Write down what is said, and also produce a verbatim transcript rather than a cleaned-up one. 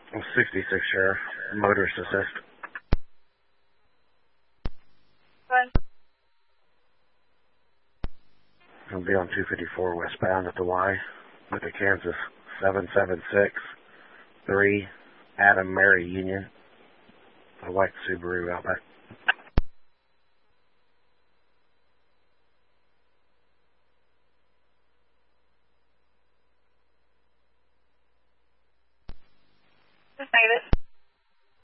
I'm sixty-six, Sheriff. Motorist assist. Fine. I'll be on two fifty-four westbound at the Y with the Kansas seven seven six three Adam Mary Union. A white Subaru Outback.